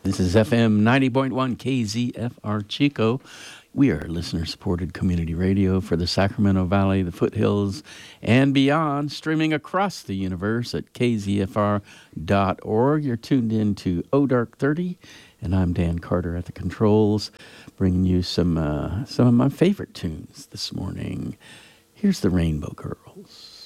This is FM 90.1 KZFR Chico. We are listener-supported community radio for the Sacramento Valley, the foothills, and beyond, streaming across the universe at kzfr.org. You're tuned in to ODark 30, and I'm Dan Carter at the controls, bringing you some of my favorite tunes this morning. Here's the Rainbow Girls.